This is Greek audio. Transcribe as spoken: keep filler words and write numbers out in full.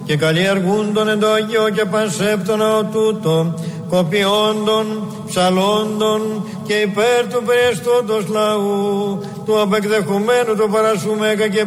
και καλλιεργούντον εν το Αγίο και πανσέπτωνα τούτο, κοπιόντων, ψαλόντων και υπέρ του περιεστώτος λαού, του απεκδεχομένου το παρασούμεκα και